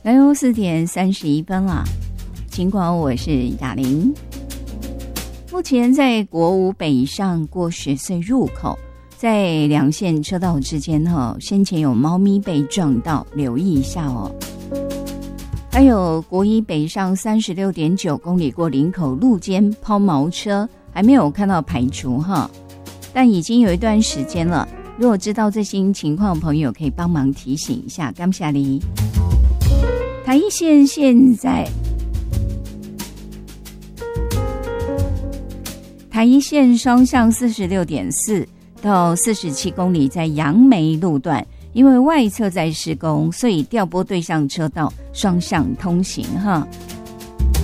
来哦，4点31分了。尽管我是雅玲，目前在国五北上过10岁入口，在两线车道之间先前有猫咪被撞到，留意一下哦。还有国一北上36.9公里过林口路肩抛锚车，还没有看到排除哈，但已经有一段时间了。如果知道最新情况的朋友，可以帮忙提醒一下。感谢你。台一线现在，台一线双向46.4到47公里，在杨梅路段，因为外侧在施工，所以调拨对向车道双向通行哈。